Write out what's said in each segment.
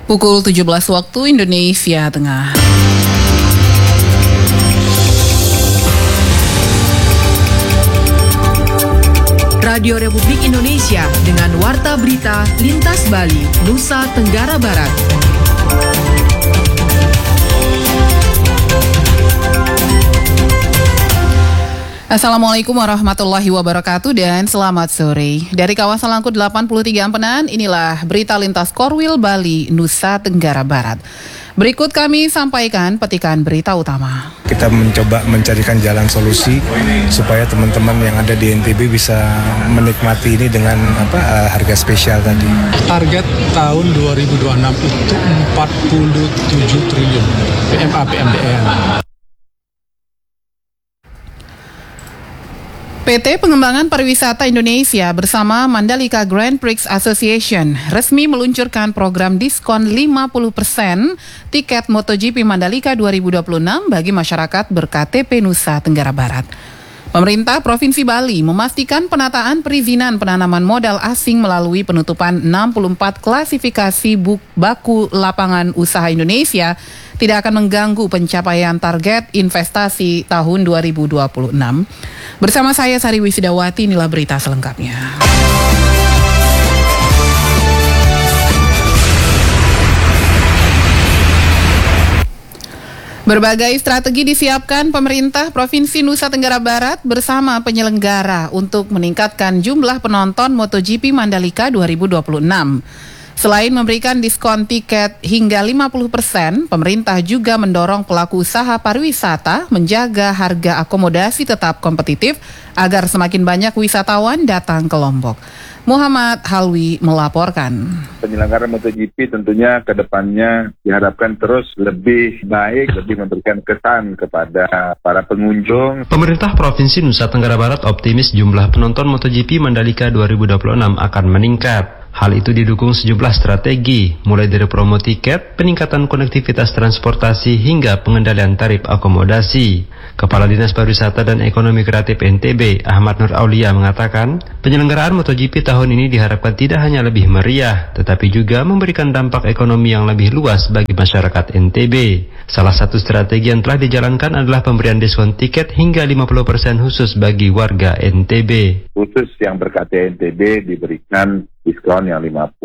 Pukul 17 waktu Indonesia Tengah. Radio Republik Indonesia dengan Warta Berita Lintas Bali, Nusa Tenggara Barat. Assalamualaikum warahmatullahi wabarakatuh dan selamat sore. Dari kawasan Langkut 83 Ampenan, inilah berita lintas Korwil Bali, Nusa Tenggara Barat. Berikut kami sampaikan petikan berita utama. Kita mencoba mencarikan jalan solusi supaya teman-teman yang ada di NTB bisa menikmati ini dengan harga spesial tadi. Target tahun 2026 itu 47 triliun PMA-PMDN. PT Pengembangan Pariwisata Indonesia bersama Mandalika Grand Prix Association resmi meluncurkan program diskon 50% tiket MotoGP Mandalika 2026 bagi masyarakat ber-KTP Nusa Tenggara Barat. Pemerintah Provinsi Bali memastikan penataan perizinan penanaman modal asing melalui penutupan 64 klasifikasi baku lapangan usaha Indonesia tidak akan mengganggu pencapaian target investasi tahun 2026. Bersama saya Sari Wisidawati, inilah berita selengkapnya. Berbagai strategi disiapkan pemerintah Provinsi Nusa Tenggara Barat bersama penyelenggara untuk meningkatkan jumlah penonton MotoGP Mandalika 2026. Selain memberikan diskon tiket hingga 50%, pemerintah juga mendorong pelaku usaha pariwisata menjaga harga akomodasi tetap kompetitif agar semakin banyak wisatawan datang ke Lombok. Muhammad Halwi melaporkan. Penyelenggara MotoGP tentunya ke depannya diharapkan terus lebih baik, lebih memberikan kesan kepada para pengunjung. Pemerintah Provinsi Nusa Tenggara Barat optimis jumlah penonton MotoGP Mandalika 2026 akan meningkat. Hal itu didukung sejumlah strategi, mulai dari promo tiket, peningkatan konektivitas transportasi, hingga pengendalian tarif akomodasi. Kepala Dinas Pariwisata dan Ekonomi Kreatif NTB, Ahmad Nur Aulia, mengatakan, penyelenggaraan MotoGP tahun ini diharapkan tidak hanya lebih meriah, tetapi juga memberikan dampak ekonomi yang lebih luas bagi masyarakat NTB. Salah satu strategi yang telah dijalankan adalah pemberian diskon tiket hingga 50% khusus bagi warga NTB. Khusus yang ber-KTP NTB diberikan diskon yang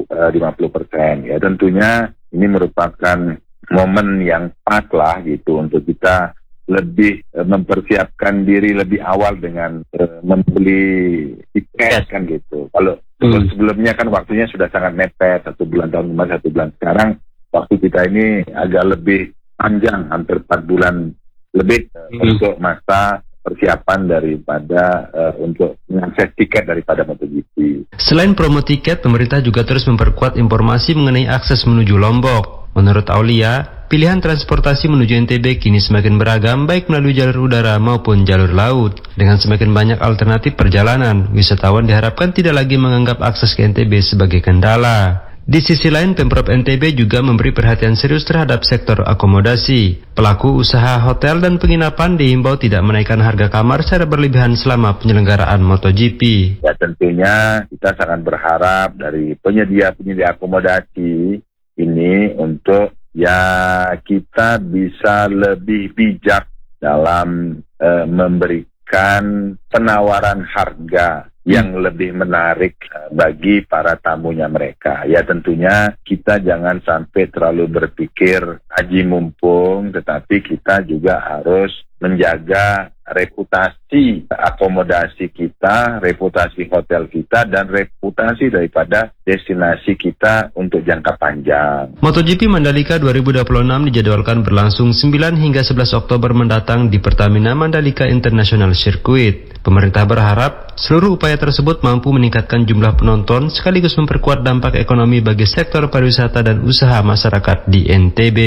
50%. Ya tentunya ini merupakan momen yang pas lah gitu untuk kita lebih mempersiapkan diri lebih awal dengan membeli tiket kan gitu. Kalau sebelumnya kan waktunya sudah sangat mepet, 1 bulan tahun kemarin 1 bulan. Sekarang waktu kita ini agak lebih panjang, hampir 4 bulan lebih untuk masa persiapan daripada untuk mengakses tiket daripada MotoGP. Selain promo tiket, pemerintah juga terus memperkuat informasi mengenai akses menuju Lombok. Menurut Aulia, pilihan transportasi menuju NTB kini semakin beragam baik melalui jalur udara maupun jalur laut. Dengan semakin banyak alternatif perjalanan, wisatawan diharapkan tidak lagi menganggap akses ke NTB sebagai kendala. Di sisi lain, Pemprov NTB juga memberi perhatian serius terhadap sektor akomodasi. Pelaku usaha hotel dan penginapan diimbau tidak menaikkan harga kamar secara berlebihan selama penyelenggaraan MotoGP. Ya tentunya kita sangat berharap dari penyedia-penyedia akomodasi ini untuk kita bisa lebih bijak dalam memberikan penawaran harga yang lebih menarik bagi para tamunya mereka. Ya tentunya kita jangan sampai terlalu berpikir haji mumpung, tetapi kita juga harus menjaga reputasi akomodasi kita, reputasi hotel kita, dan reputasi daripada destinasi kita untuk jangka panjang. MotoGP Mandalika 2026 dijadwalkan berlangsung 9 hingga 11 Oktober mendatang di Pertamina Mandalika International Circuit. Pemerintah berharap seluruh upaya tersebut mampu meningkatkan jumlah penonton sekaligus memperkuat dampak ekonomi bagi sektor pariwisata dan usaha masyarakat di NTB.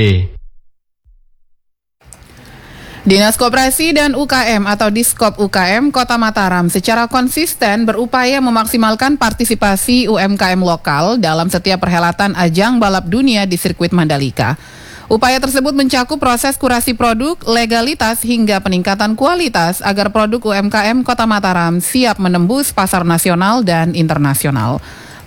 Dinas Koperasi dan UKM atau Diskop UKM Kota Mataram secara konsisten berupaya memaksimalkan partisipasi UMKM lokal dalam setiap perhelatan ajang balap dunia di sirkuit Mandalika. Upaya tersebut mencakup proses kurasi produk, legalitas hingga peningkatan kualitas agar produk UMKM Kota Mataram siap menembus pasar nasional dan internasional.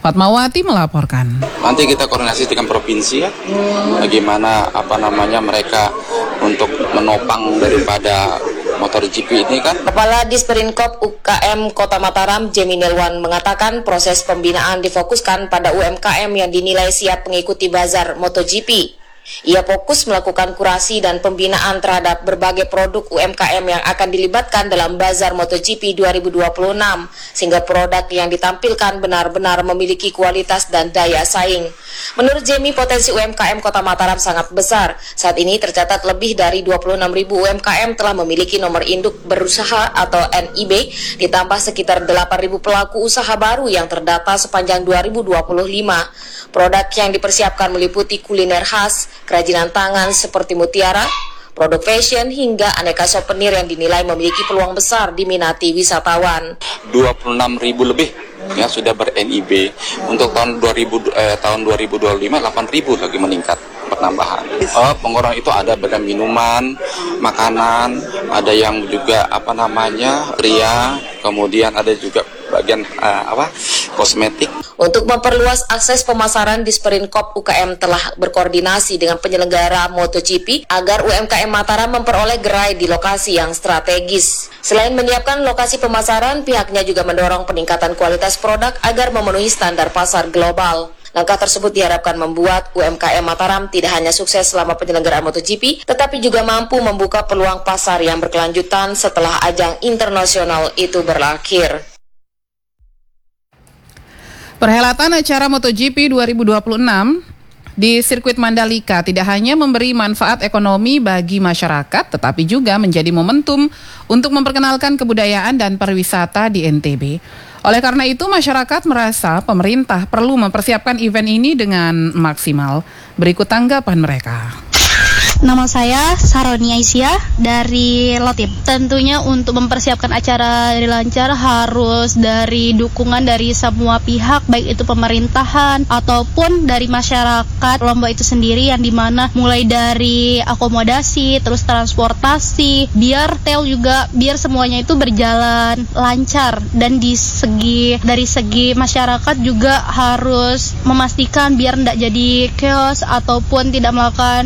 Fatmawati melaporkan. Nanti kita koordinasi dengan provinsi ya, bagaimana mereka untuk menopang daripada MotoGP ini kan. Kepala Disperinkop UKM Kota Mataram, Jemi Nilwan, mengatakan proses pembinaan difokuskan pada UMKM yang dinilai siap mengikuti bazar MotoGP. Ia fokus melakukan kurasi dan pembinaan terhadap berbagai produk UMKM yang akan dilibatkan dalam Bazar MotoGP 2026, sehingga produk yang ditampilkan benar-benar memiliki kualitas dan daya saing. Menurut Jemi, potensi UMKM Kota Mataram sangat besar. Saat ini tercatat lebih dari 26.000 UMKM telah memiliki nomor induk berusaha atau NIB, ditambah sekitar 8.000 pelaku usaha baru yang terdata sepanjang 2025. Produk yang dipersiapkan meliputi kuliner khas, kerajinan tangan seperti mutiara, produk fashion, hingga aneka souvenir yang dinilai memiliki peluang besar diminati wisatawan. 26.000 lebih ya sudah ber-NIB. Untuk tahun 2025 8.000 lagi meningkat penambahan. Pengurangan itu ada bagian minuman, makanan, ada yang juga pria, kemudian ada juga bagian kosmetik. Untuk memperluas akses pemasaran, Disperinkop UKM telah berkoordinasi dengan penyelenggara MotoGP agar UMKM Mataram memperoleh gerai di lokasi yang strategis. Selain menyiapkan lokasi pemasaran, pihaknya juga mendorong peningkatan kualitas produk agar memenuhi standar pasar global. Langkah tersebut diharapkan membuat UMKM Mataram tidak hanya sukses selama penyelenggaraan MotoGP, tetapi juga mampu membuka peluang pasar yang berkelanjutan setelah ajang internasional itu berakhir. Perhelatan acara MotoGP 2026 di sirkuit Mandalika tidak hanya memberi manfaat ekonomi bagi masyarakat, tetapi juga menjadi momentum untuk memperkenalkan kebudayaan dan pariwisata di NTB. Oleh karena itu, masyarakat merasa pemerintah perlu mempersiapkan event ini dengan maksimal. Berikut tanggapan mereka. Nama saya Saroni Aisyah dari Lotip. Tentunya untuk mempersiapkan acara dari lancar harus dari dukungan dari semua pihak, baik itu pemerintahan ataupun dari masyarakat lomba itu sendiri, yang dimana mulai dari akomodasi, terus transportasi, biar semuanya itu berjalan lancar. Dan dari segi masyarakat juga harus memastikan biar tidak jadi chaos ataupun tidak melakukan